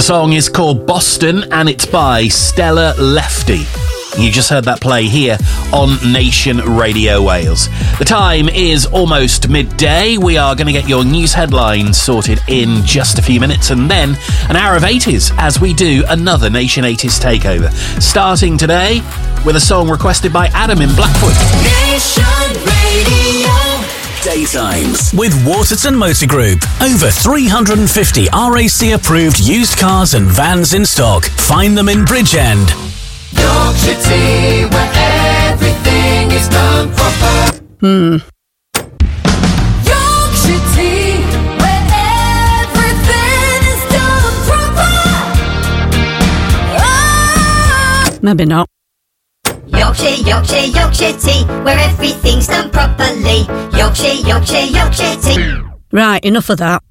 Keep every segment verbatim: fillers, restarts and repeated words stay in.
The song is called Boston and it's by Stella Lefty. You just heard that play here on Nation Radio Wales. The time is almost midday. We are going to get your news headlines sorted in just a few minutes, and then an hour of eighties as we do another Nation eighties takeover. Starting today with a song requested by Adam in Blackwood. Nation Radio. Daytimes with Waterton Motor Group. Over three hundred fifty R A C approved used cars and vans in stock. Find them in Bridgend. Yorkshire tea, where everything is done proper. Hmm. Yorkshire tea, where everything is done proper. Oh! Maybe not. Yorkshire, Yorkshire, Yorkshire tea, where everything's done properly. Yorkshire, Yorkshire, Yorkshire tea. Right, enough of that.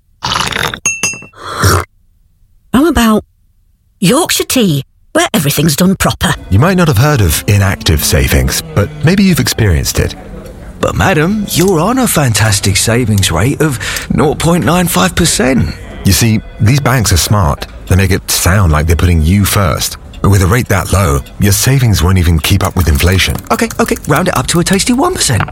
How about Yorkshire tea, where everything's done proper? You might not have heard of inactive savings, but maybe you've experienced it. But madam, you're on a fantastic savings rate of zero point nine five percent. You see, these banks are smart. They make it sound like they're putting you first. But with a rate that low, your savings won't even keep up with inflation. Okay, okay, round it up to a tasty one percent.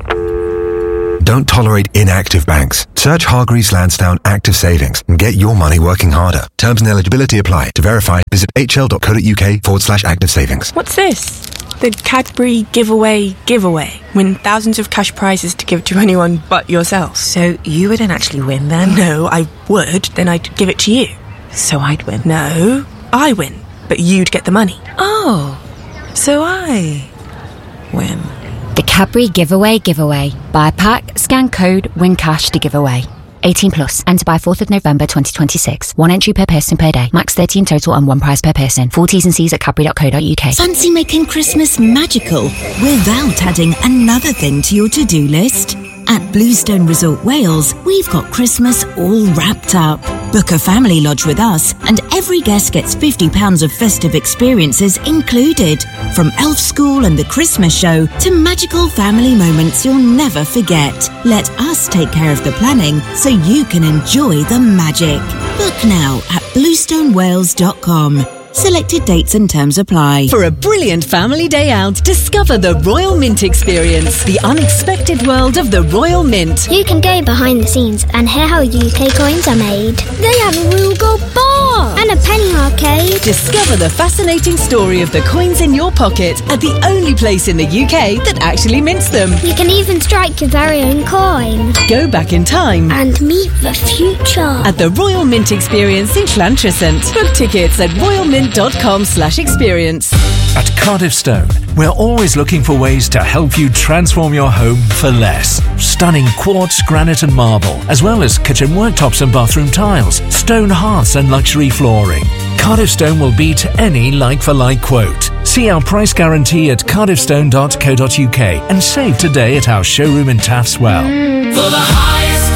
Don't tolerate inactive banks. Search Hargreaves Lansdowne Active Savings and get your money working harder. Terms and eligibility apply. To verify, visit hl.co.uk forward slash active savings. What's this? The Cadbury Giveaway Giveaway. Win thousands of cash prizes to give to anyone but yourself. So you wouldn't actually win then? No, I would. Then I'd give it to you. So I'd win? No, I win. But you'd get the money. Oh, so I win. The Cadbury Giveaway Giveaway. Buy a pack, scan code, win cash to give away. eighteen plus. Enter by fourth of November twenty twenty-six. One entry per person per day. Max thirty in total and one prize per person. Full T's and C's at cadbury dot co dot uk. Fancy making Christmas magical without adding another thing to your to-do list? At Bluestone Resort Wales, we've got Christmas all wrapped up. Book a family lodge with us, and every guest gets fifty pounds of festive experiences included. From Elf School and the Christmas show to magical family moments you'll never forget. Let us take care of the planning so you can enjoy the magic. Book now at bluestone wales dot com. Selected dates and terms apply. For a brilliant family day out, discover the Royal Mint experience, the unexpected world of the Royal Mint. You can go behind the scenes and hear how U K coins are made. They have a real gold bar and a penny arcade. Discover the fascinating story of the coins in your pocket at the only place in the U K that actually mints them. You can even strike your very own coin. Go back in time and meet the future at the Royal Mint experience in Llantrisant. Book tickets at royal mint dot com slash experience. At Cardiff Stone, we're always looking for ways to help you transform your home for less. Stunning quartz, granite and marble, as well as kitchen worktops and bathroom tiles, stone hearths and luxury flooring. Cardiff Stone will beat any like-for-like quote. See our price guarantee at cardiff stone dot co dot uk and save today at our showroom in Taffs Well. For the highest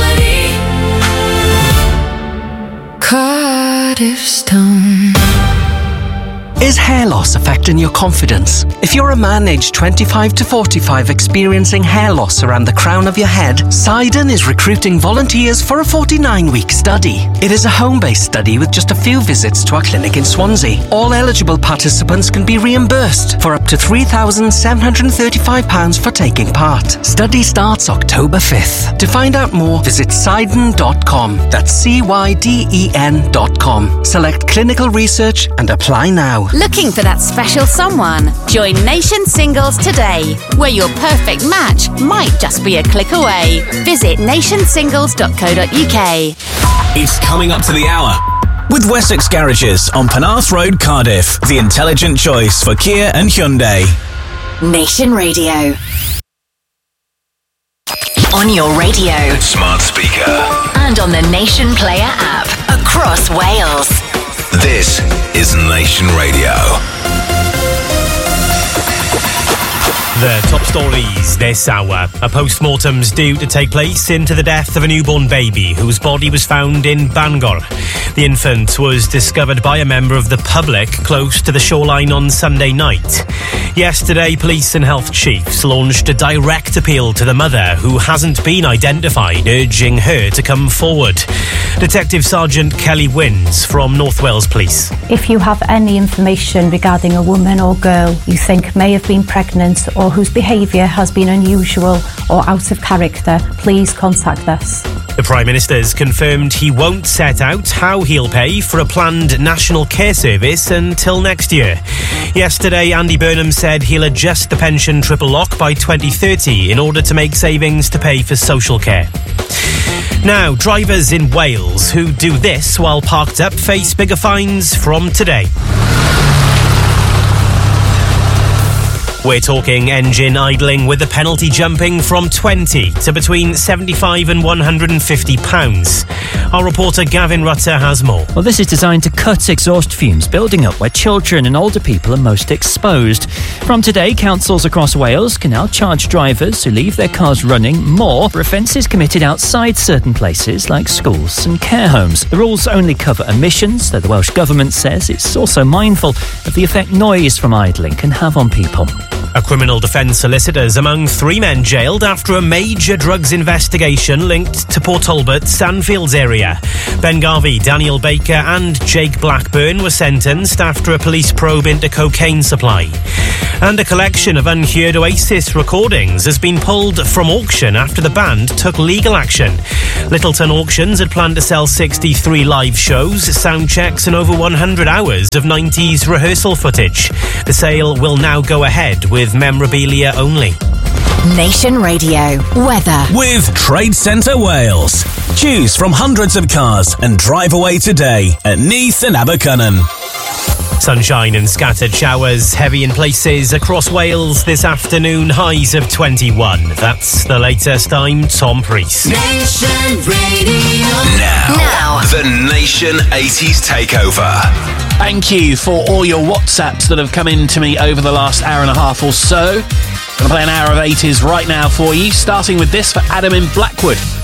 quality, Cardiff Stone. Is hair loss affecting your confidence? If you're a man aged twenty-five to forty-five experiencing hair loss around the crown of your head, Sidon is recruiting volunteers for a forty-nine week study. It is a home-based study with just a few visits to our clinic in Swansea. All eligible participants can be reimbursed for up to three thousand seven hundred thirty-five pounds for taking part. Study starts October fifth. To find out more, visit sidon dot com. That's C Y D E N dot com. Select clinical research and apply now. Looking for that special someone? Join Nation Singles today, where your perfect match might just be a click away. Visit nation singles dot co dot uk. It's coming up to the hour. With Wessex Garages on Penarth Road, Cardiff. The intelligent choice for Kia and Hyundai. Nation Radio. On your radio. Smart speaker. And on the Nation Player app. Across Wales. This is Nation Radio. The top stories this hour. A post-mortem's due to take place into the death of a newborn baby whose body was found in Bangor. The infant was discovered by a member of the public close to the shoreline on Sunday night. Yesterday, police and health chiefs launched a direct appeal to the mother who hasn't been identified, urging her to come forward. Detective Sergeant Kelly Wins from North Wales Police. If you have any information regarding a woman or girl you think may have been pregnant or whose behaviour has been unusual or out of character, please contact us. The Prime Minister's confirmed he won't set out how he'll pay for a planned national care service until next year. Yesterday, Andy Burnham said he'll adjust the pension triple lock by twenty thirty in order to make savings to pay for social care. Now, drivers in Wales who do this while parked up face bigger fines from today. We're talking engine idling with the penalty jumping from twenty to between seventy-five and one hundred fifty pounds. Our reporter Gavin Rutter has more. Well, this is designed to cut exhaust fumes building up where children and older people are most exposed. From today, councils across Wales can now charge drivers who leave their cars running more for offences committed outside certain places like schools and care homes. The rules only cover emissions, though the Welsh Government says it's also mindful of the effect noise from idling can have on people. A criminal defence solicitor's among three men jailed after a major drugs investigation linked to Port Talbot, Sandfields area. Ben Garvey, Daniel Baker and Jake Blackburn were sentenced after a police probe into cocaine supply. And a collection of unheard Oasis recordings has been pulled from auction after the band took legal action. Littleton Auctions had planned to sell sixty-three live shows, sound checks and over one hundred hours of nineties rehearsal footage. The sale will now go ahead with memorabilia only. Nation Radio weather with Trade Centre Wales. Choose from hundreds of cars and drive away today at Neath and Abercynon. Sunshine and scattered showers, heavy in places across Wales this afternoon, highs of twenty-one. That's the latest. I'm Tom Priest. Nation Radio. Now, now, the Nation eighties Takeover. Thank you for all your WhatsApps that have come in to me over the last hour and a half or so. Going to play an hour of eighties right now for you, starting with this for Adam in Blackwood.